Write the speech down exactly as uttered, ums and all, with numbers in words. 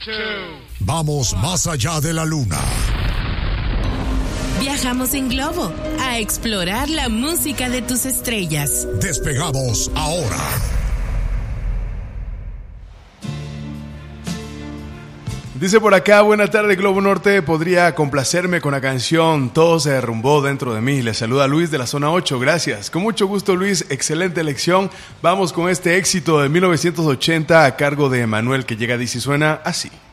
Vamos más allá de la luna. Viajamos en globo a explorar la música de tus estrellas. Despegamos ahora. Dice por acá, buena tarde Globo Norte, podría complacerme con la canción Todo se derrumbó dentro de mí. Le saluda Luis de la zona ocho, gracias. Con mucho gusto Luis, excelente elección. Vamos con este éxito de mil novecientos ochenta a cargo de Emanuel que llega, dice y suena así.